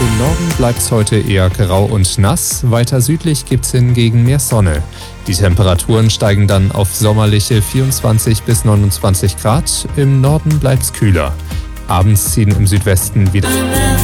Im Norden bleibt es heute eher grau und nass, weiter südlich gibt es hingegen mehr Sonne. Die Temperaturen steigen dann auf sommerliche 24 bis 29 Grad, im Norden bleibt es kühler. Abends ziehen im Südwesten wieder